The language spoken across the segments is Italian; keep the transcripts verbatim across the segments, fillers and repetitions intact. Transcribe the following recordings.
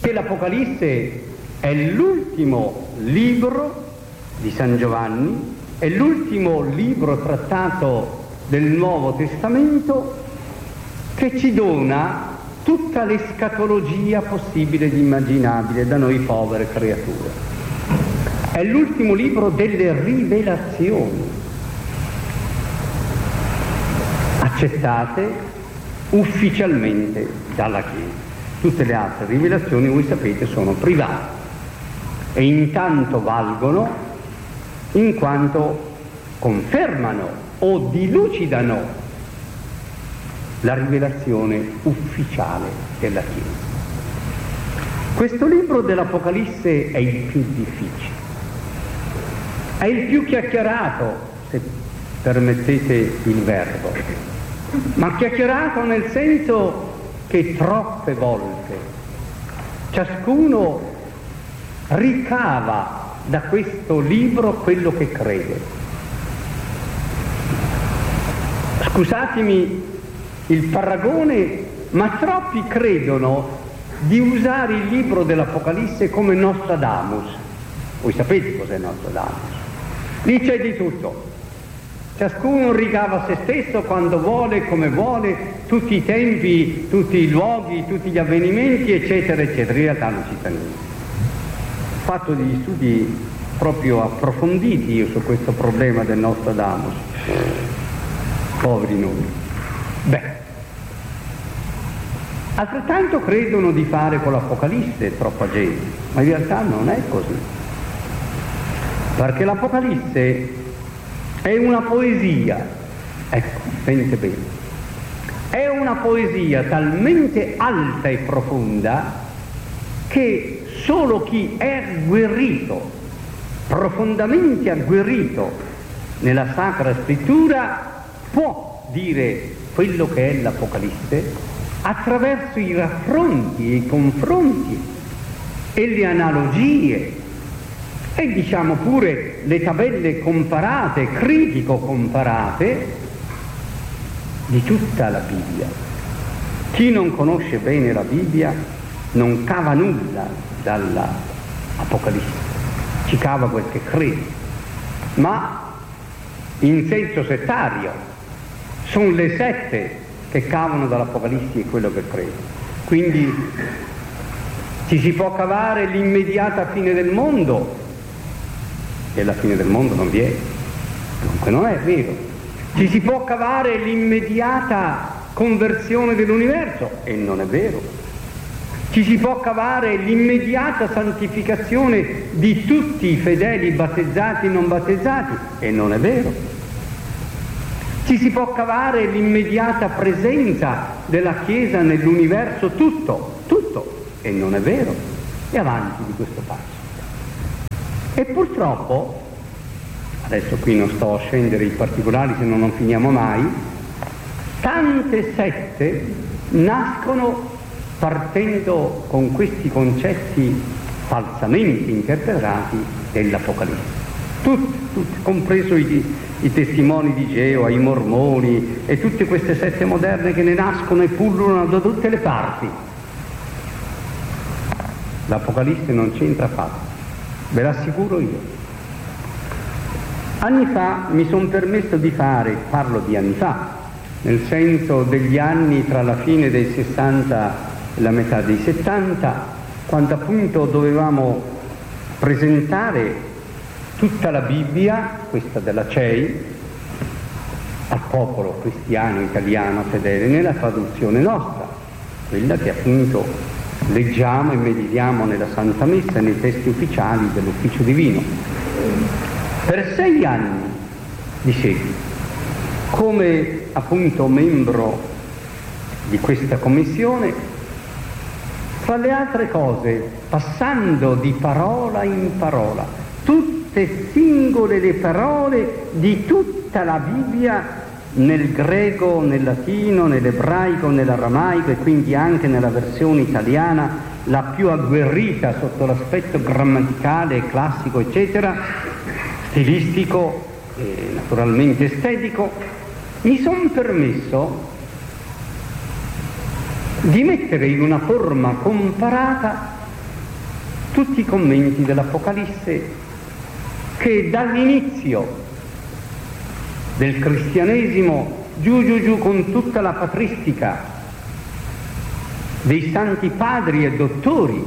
perché l'Apocalisse è l'ultimo libro di San Giovanni, è l'ultimo libro trattato del Nuovo Testamento che ci dona tutta l'escatologia possibile ed immaginabile da noi povere creature. È l'ultimo libro delle rivelazioni, accettate ufficialmente dalla Chiesa. Tutte le altre rivelazioni, voi sapete, sono private e intanto valgono in quanto confermano o dilucidano la rivelazione ufficiale della Chiesa. Questo libro dell'Apocalisse è il più difficile, è il più chiacchierato, se permettete il verbo, ma chiacchierato nel senso che troppe volte ciascuno ricava da questo libro quello che crede. Scusatemi il paragone, ma troppi credono di usare il libro dell'Apocalisse come Nostradamus. Voi sapete cos'è Nostradamus? Lì c'è di tutto. Ciascuno ricava se stesso quando vuole, come vuole, tutti i tempi, tutti i luoghi, tutti gli avvenimenti, eccetera, eccetera. In realtà non ci sta niente. Ho fatto degli studi proprio approfonditi io su questo problema del Nostradamus. Poveri noi. Beh, altrettanto credono di fare con l'Apocalisse troppa gente, ma in realtà non è così. Perché l'Apocalisse è una poesia, ecco, sente bene, è una poesia talmente alta e profonda che solo chi è agguerrito, profondamente agguerrito nella Sacra Scrittura può dire quello che è l'Apocalisse attraverso i raffronti, i confronti e le analogie e diciamo pure le tabelle comparate, critico-comparate di tutta la Bibbia. Chi non conosce bene la Bibbia non cava nulla dall'Apocalisse, ci cava quel che crede, ma in senso settario sono le sette che cavano dall'Apocalisse e quello che crede. Quindi ci si può cavare l'immediata fine del mondo e la fine del mondo non vi è, dunque non è vero. Ci si può cavare l'immediata conversione dell'universo e non è vero. Ci si può cavare l'immediata santificazione di tutti i fedeli battezzati e non battezzati e non è vero. Ci si può cavare l'immediata presenza della Chiesa nell'universo tutto, tutto e non è vero. E avanti di questo passo. E purtroppo, adesso qui non sto a scendere in particolari se no non finiamo mai, tante sette nascono partendo con questi concetti falsamente interpretati dell'Apocalisse. Tutti, tutti, compreso i, i testimoni di Geova, i mormoni e tutte queste sette moderne che ne nascono e pullulano da tutte le parti. L'Apocalisse non c'entra affatto. Ve l'assicuro io. Anni fa mi sono permesso di fare, parlo di anni fa, nel senso degli anni tra la fine dei sessanta e la metà dei settanta, quando appunto dovevamo presentare tutta la Bibbia, questa della C E I, al popolo cristiano italiano fedele nella traduzione nostra, quella che appunto leggiamo e meditiamo nella Santa Messa e nei testi ufficiali dell'Ufficio Divino. Per sei anni di seguito, come appunto membro di questa commissione, fra le altre cose, passando di parola in parola, tutte singole le parole di tutta la Bibbia, nel greco, nel latino, nell'ebraico, nell'aramaico e quindi anche nella versione italiana, la più agguerrita sotto l'aspetto grammaticale, classico, eccetera, stilistico e naturalmente estetico, mi sono permesso di mettere in una forma comparata tutti i commenti dell'Apocalisse che dall'inizio del cristianesimo giù giù giù con tutta la patristica dei santi padri e dottori,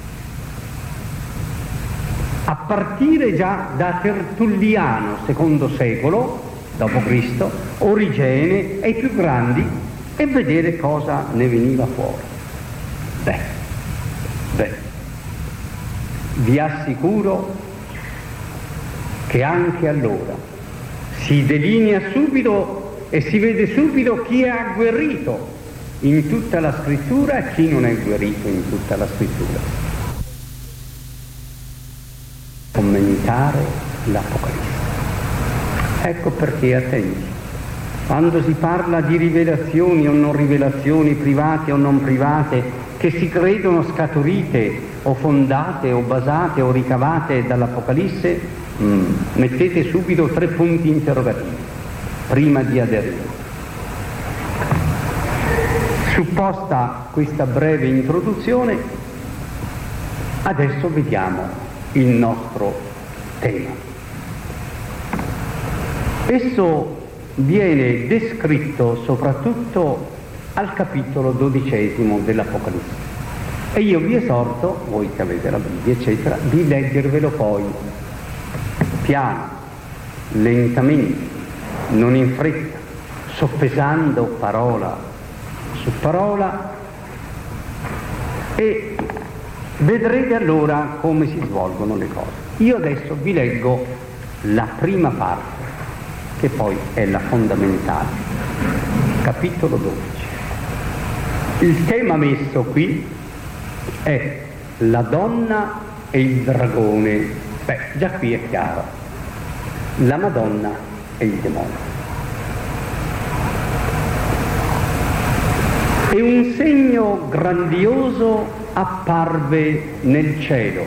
a partire già da Tertulliano, secondo secolo dopo Cristo, Origene e i più grandi, e vedere cosa ne veniva fuori. Beh, beh, vi assicuro che anche allora si delinea subito e si vede subito chi è agguerrito in tutta la scrittura e chi non è agguerrito in tutta la scrittura. Commentare l'Apocalisse. Ecco perché, attenti, quando si parla di rivelazioni o non rivelazioni, private o non private, che si credono scaturite o fondate o basate o ricavate dall'Apocalisse, mm, mettete subito tre punti interrogativi prima di aderire. Supposta questa breve introduzione, adesso vediamo il nostro tema. Esso viene descritto soprattutto al capitolo dodicesimo dell'Apocalisse e io vi esorto, voi che avete la Bibbia eccetera, di leggervelo poi piano, lentamente, non in fretta, soppesando parola su parola, e vedrete allora come si svolgono le cose. Io adesso vi leggo la prima parte, che poi è la fondamentale, capitolo dodici. Il tema messo qui è la donna e il dragone. Beh, già qui è chiaro, la Madonna e il demonio. E un segno grandioso apparve nel cielo,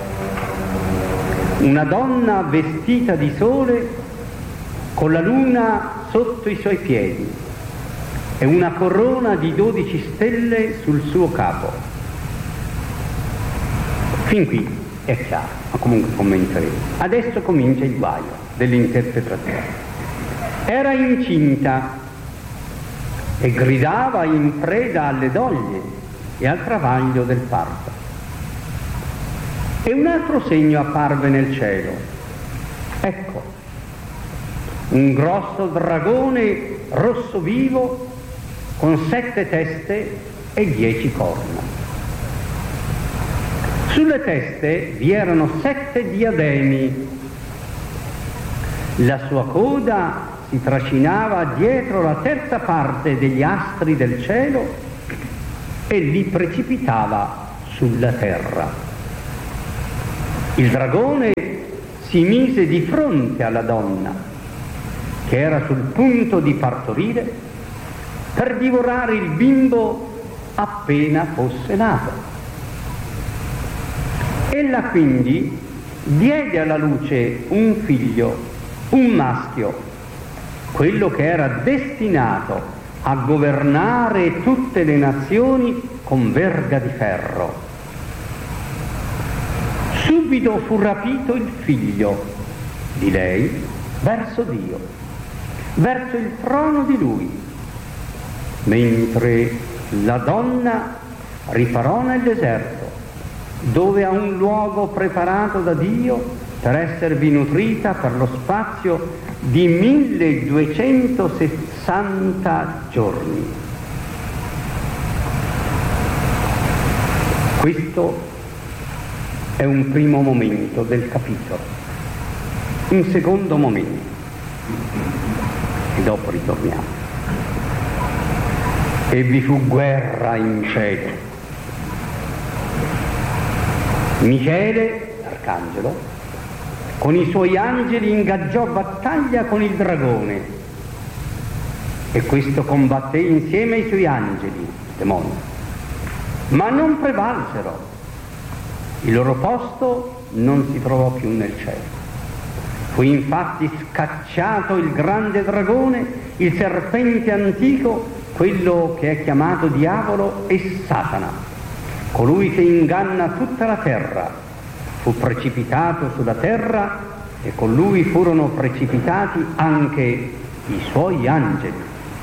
una donna vestita di sole con la luna sotto i suoi piedi e una corona di dodici stelle sul suo capo. Fin qui è chiaro, ma comunque commenteremo. Adesso comincia il guaio dell'interpretazione. Era incinta e gridava in preda alle doglie e al travaglio del parto. E un altro segno apparve nel cielo. Ecco, un grosso dragone rosso vivo con sette teste e dieci corna. Sulle teste vi erano sette diademi. La sua coda si trascinava dietro la terza parte degli astri del cielo e li precipitava sulla terra. Il dragone si mise di fronte alla donna, che era sul punto di partorire, per divorare il bimbo appena fosse nato. Ella quindi diede alla luce un figlio, un maschio, quello che era destinato a governare tutte le nazioni con verga di ferro. Subito fu rapito il figlio di lei verso Dio, verso il trono di lui, mentre la donna riparò nel deserto, dove ha un luogo preparato da Dio per esservi nutrita per lo spazio di milleduecentosessanta giorni. Questo è un primo momento del capitolo. Un secondo momento, e dopo ritorniamo. E vi fu guerra in cielo. Michele, l'arcangelo, con i suoi angeli ingaggiò battaglia con il dragone, e questo combatté insieme ai suoi angeli, demoni, ma non prevalsero. Il loro posto non si trovò più nel cielo. Fu infatti scacciato il grande dragone, il serpente antico, quello che è chiamato diavolo e Satana, colui che inganna tutta la terra, fu precipitato sulla terra e con lui furono precipitati anche i suoi angeli.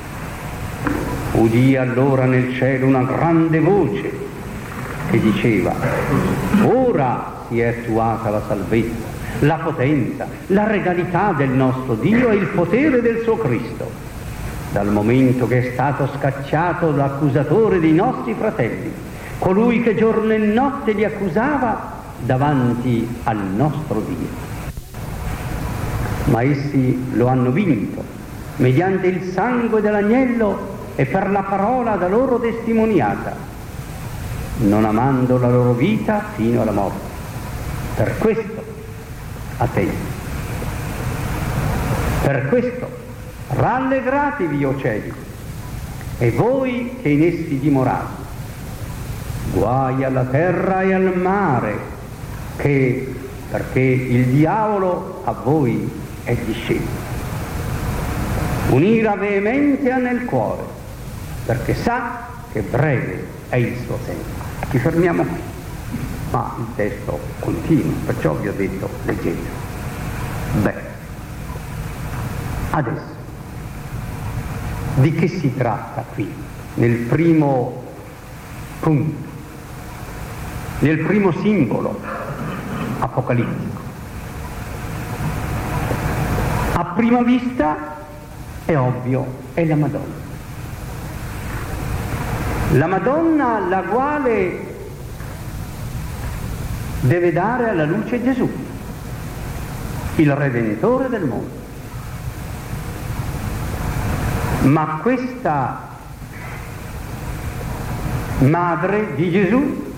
Udì allora nel cielo una grande voce che diceva: ora si è attuata la salvezza, la potenza, la regalità del nostro Dio e il potere del suo Cristo, dal momento che è stato scacciato l'accusatore dei nostri fratelli, colui che giorno e notte li accusava davanti al nostro Dio. Ma essi lo hanno vinto mediante il sangue dell'agnello e per la parola da loro testimoniata, non amando la loro vita fino alla morte. Per questo attenti. Per questo rallegratevi, o cieli, e voi che in essi dimorate. Guai alla terra e al mare, che perché il diavolo a voi è discepolo. Un'ira veemente ha nel cuore, perché sa che breve è il suo tempo. Ci fermiamo qui, ma il testo continua, perciò vi ho detto leggete. Beh, adesso di che si tratta qui, nel primo punto, nel primo simbolo apocalittico? A prima vista è ovvio, è la Madonna. La Madonna la quale deve dare alla luce Gesù, il Redentore del mondo. Ma questa madre di Gesù,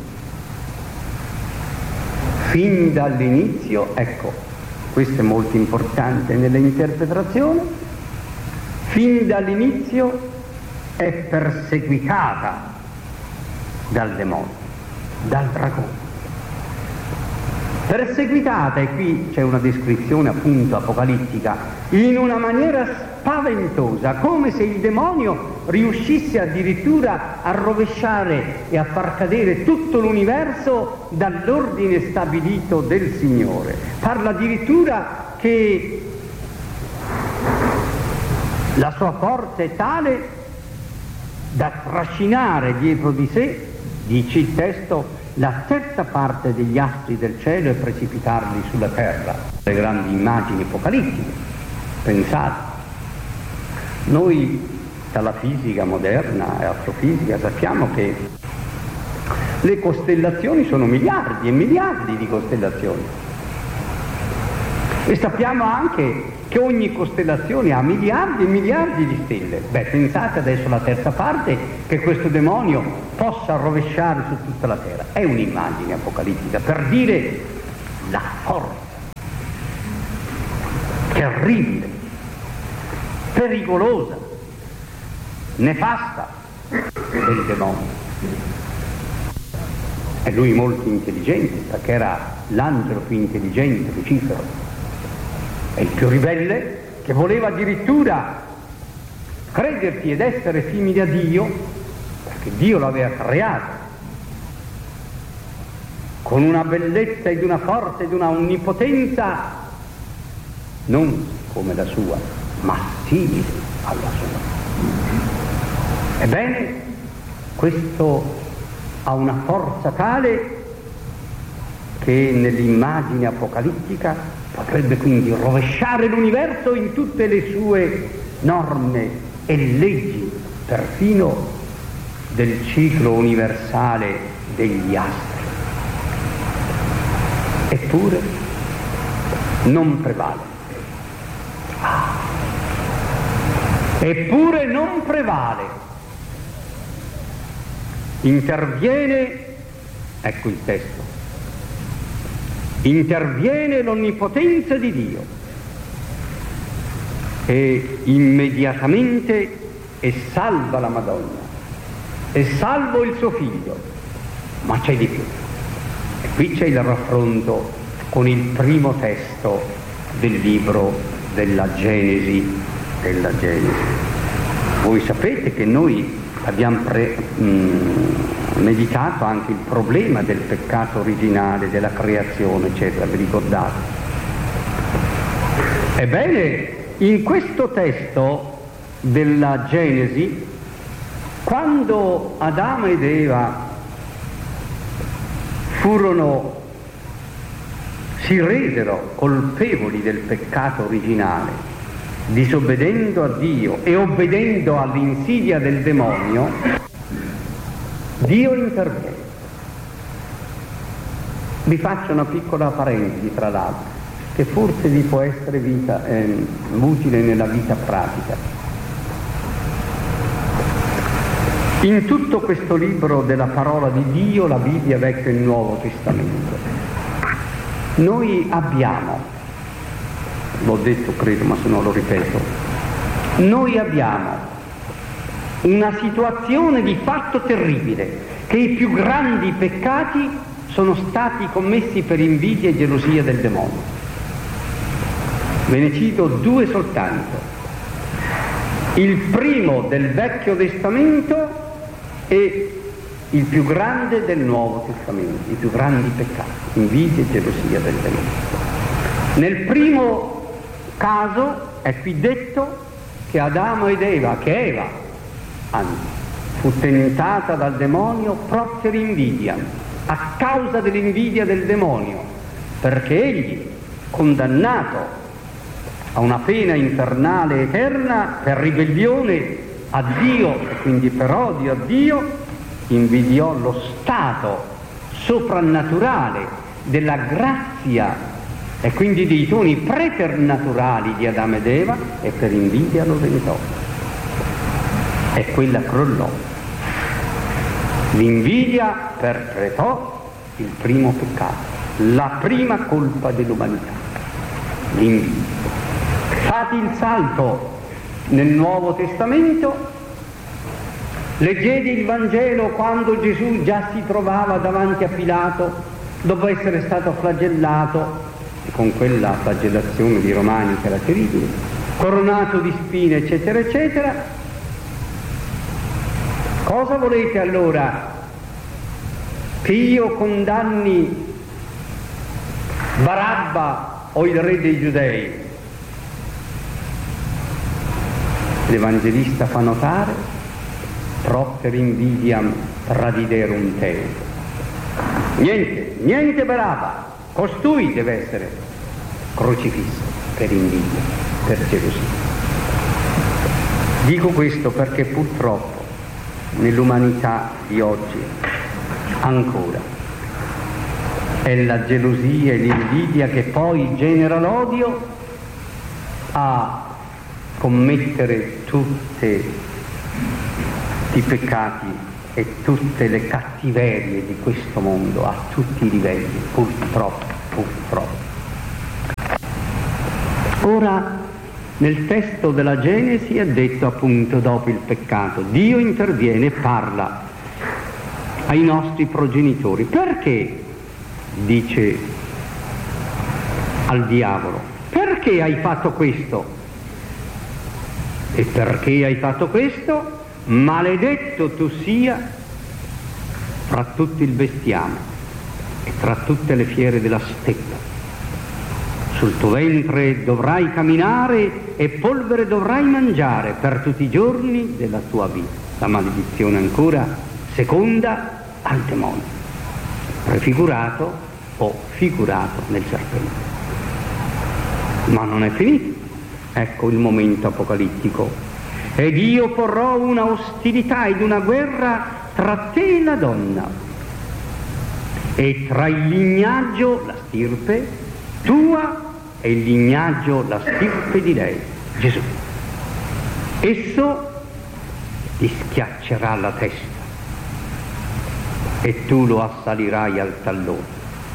fin dall'inizio, ecco, questo è molto importante nell'interpretazione, fin dall'inizio è perseguitata dal demonio, dal dragone. Perseguitata, e qui c'è una descrizione appunto apocalittica, in una maniera spaventosa, come se il demonio riuscisse addirittura a rovesciare e a far cadere tutto l'universo dall'ordine stabilito del Signore. Parla addirittura che la sua forza è tale da trascinare dietro di sé, dice il testo, la terza parte degli astri del cielo e precipitarli sulla terra. Le grandi immagini apocalittiche, pensate, noi dalla fisica moderna e astrofisica sappiamo che le costellazioni sono miliardi e miliardi di costellazioni, e sappiamo anche che ogni costellazione ha miliardi e miliardi di stelle. Beh, pensate adesso alla terza parte, che questo demonio possa rovesciare su tutta la terra. È un'immagine apocalittica per dire la forza terribile, pericolosa, nefasta del demonio. E lui molto intelligente, perché era l'angelo più intelligente, Lucifero. È il più ribelle, che voleva addirittura credersi ed essere simile a Dio, perché Dio l'aveva creato con una bellezza ed una forza ed una onnipotenza non come la sua, ma simile alla sua. Ebbene, questo ha una forza tale che nell'immagine apocalittica potrebbe quindi rovesciare l'universo in tutte le sue norme e leggi, perfino del ciclo universale degli astri. Eppure non prevale. Ah. Eppure non prevale. Interviene, ecco il testo, interviene l'onnipotenza di Dio e immediatamente e salva la Madonna e salvo il suo figlio. Ma c'è di più, e qui c'è il raffronto con il primo testo del libro della Genesi della Genesi. Voi sapete che noi abbiamo pre, mh, meditato anche il problema del peccato originale, della creazione, eccetera, vi ricordate? Ebbene, in questo testo della Genesi, quando Adamo ed Eva furono, si resero colpevoli del peccato originale, disobbedendo a Dio e obbedendo all'insidia del demonio, Dio interviene. Vi faccio una piccola parentesi, tra l'altro, che forse vi può essere vita, eh, utile nella vita pratica. In tutto questo libro della parola di Dio, la Bibbia, Vecchio e Nuovo Testamento, noi abbiamo, l'ho detto credo ma se no lo ripeto, noi abbiamo una situazione di fatto terribile, che i più grandi peccati sono stati commessi per invidia e gelosia del demonio. Ve ne cito due soltanto. Il primo del Vecchio Testamento e il più grande del Nuovo Testamento, i più grandi peccati, invidia e gelosia del demonio. Nel primo caso è qui detto che Adamo ed Eva, che Eva, anzi, fu tentata dal demonio proprio per invidia, a causa dell'invidia del demonio, perché egli, condannato a una pena infernale eterna per ribellione a Dio e quindi per odio a Dio, invidiò lo stato soprannaturale della grazia e quindi dei doni preternaturali di Adamo ed Eva e per invidia lo tentò e quella crollò. L'invidia perpetrò il primo peccato, la prima colpa dell'umanità, l'invidia. Fate il salto nel Nuovo Testamento, leggete il Vangelo quando Gesù già si trovava davanti a Pilato dopo essere stato flagellato, e con quella flagellazione di Romani che era terribile, coronato di spine eccetera eccetera. Cosa volete allora? Che io condanni Barabba o il re dei Giudei? L'Evangelista fa notare propter invidiam tradiderum te. Niente, niente Barabba, costui deve essere crocifisso per invidia, per gelosia. Dico questo perché purtroppo nell'umanità di oggi ancora è la gelosia e l'invidia che poi genera l'odio a commettere tutti i peccati e tutte le cattiverie di questo mondo a tutti i livelli, purtroppo, purtroppo. Ora, nel testo della Genesi è detto appunto dopo il peccato, Dio interviene e parla ai nostri progenitori. Perché? Dice al diavolo, perché hai fatto questo? E perché hai fatto questo? Maledetto tu sia fra tutto il bestiame e tra tutte le fiere della steppa. Sul tuo ventre dovrai camminare e polvere dovrai mangiare per tutti i giorni della tua vita. La maledizione ancora seconda al demonio, prefigurato o figurato nel serpente. Ma non è finito. Ecco il momento apocalittico. Ed io porrò una ostilità ed una guerra tra te e la donna, e tra il lignaggio, la stirpe, tua e il lignaggio, la stirpe di lei, Gesù. Esso ti schiaccerà la testa e tu lo assalirai al tallone.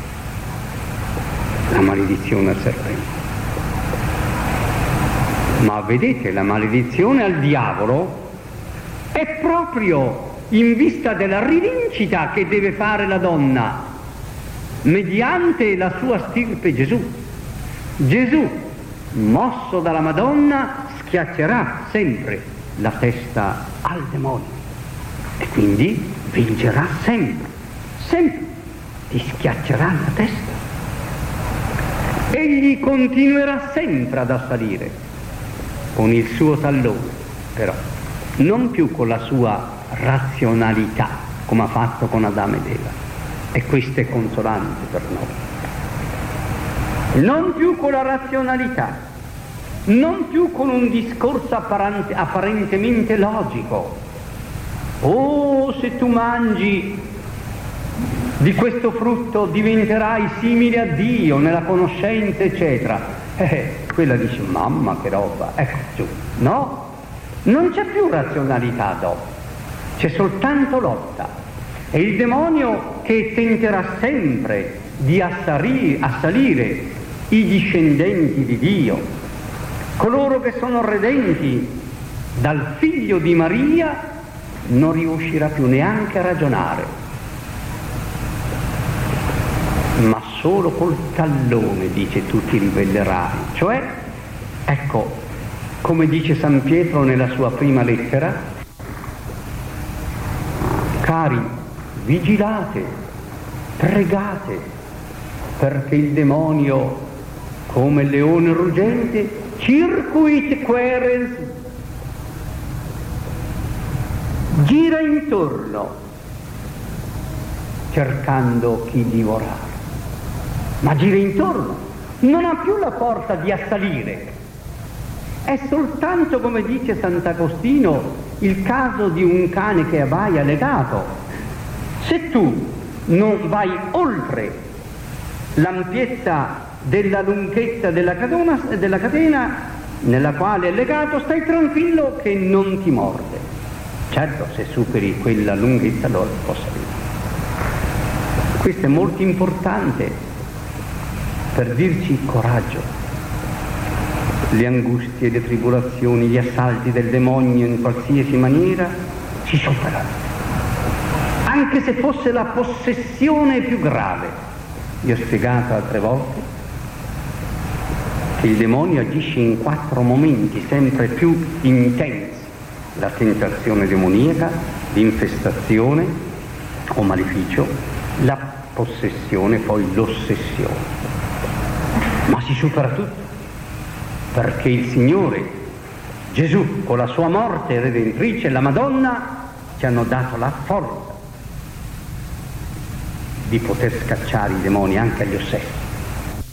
La maledizione al serpente. Ma vedete, la maledizione al diavolo è proprio in vista della rivincita che deve fare la donna mediante la sua stirpe Gesù. Gesù, mosso dalla Madonna, schiaccerà sempre la testa al demonio e quindi vincerà sempre, sempre, ti schiaccerà la testa. Egli continuerà sempre ad assalire con il suo tallone, però non più con la sua razionalità come ha fatto con Adamo ed Eva, e questo è consolante per noi. Non più con la razionalità, non più con un discorso apparente, apparentemente logico. Oh, se tu mangi di questo frutto diventerai simile a Dio nella conoscenza, eccetera. Eh, quella dice, mamma che roba, ecco giù. No, non c'è più razionalità dopo, c'è soltanto lotta. È il demonio che tenterà sempre di assalire, assalire i discendenti di Dio, coloro che sono redenti dal figlio di Maria. Non riuscirà più neanche a ragionare, ma solo col tallone, dice, tu ti ribellerai. Cioè, ecco, come dice San Pietro nella sua prima lettera, cari, vigilate, pregate, perché il demonio, come il leone ruggente, circuit querens, gira intorno cercando chi divorare, ma gira intorno, non ha più la forza di assalire. È soltanto, come dice Sant'Agostino, il caso di un cane che abbaia legato. Se tu non vai oltre l'ampiezza della lunghezza della catena, della catena nella quale è legato, stai tranquillo che non ti morde. Certo, se superi quella lunghezza allora può salire. Questo è molto importante per dirci coraggio. Le angustie, le tribolazioni, gli assalti del demonio in qualsiasi maniera si superano. Anche se fosse la possessione più grave. Vi ho spiegato altre volte che il demonio agisce in quattro momenti sempre più intensi: la tentazione demoniaca, l'infestazione o maleficio, la possessione, poi l'ossessione. Ma si supera tutto, perché il Signore Gesù, con la sua morte redentrice, e la Madonna ci hanno dato la forza di poter scacciare i demoni anche agli ossessi.